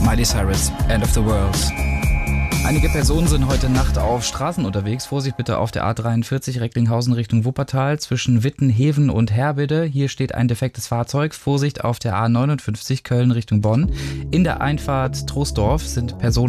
Miley Cyrus, End of the World. Einige Personen sind heute Nacht auf Straßen unterwegs. Vorsicht bitte auf der A43 Recklinghausen Richtung Wuppertal zwischen Wittenheven und Herbede. Hier steht ein defektes Fahrzeug. Vorsicht auf der A59 Köln Richtung Bonn. In der Einfahrt Troisdorf sind Personen